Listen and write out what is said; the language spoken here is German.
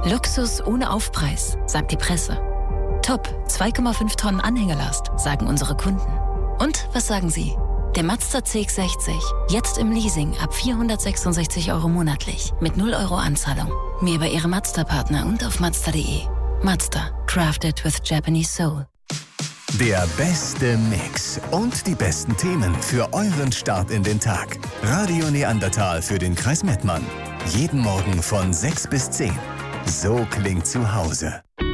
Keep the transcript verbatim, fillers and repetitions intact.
Luxus ohne Aufpreis, sagt die Presse. Top, zwei Komma fünf Tonnen Anhängelast, sagen unsere Kunden. Und was sagen Sie? Der Mazda C X sechzig, jetzt im Leasing ab vierhundertsechsundsechzig Euro monatlich, mit null Euro Anzahlung. Mehr bei Ihrem Mazda-Partner und auf Mazda punkt de. Mazda, crafted with Japanese soul. Der beste Mix und die besten Themen für euren Start in den Tag. Radio Neandertal für den Kreis Mettmann. Jeden Morgen von sechs bis zehn. So klingt zu Hause.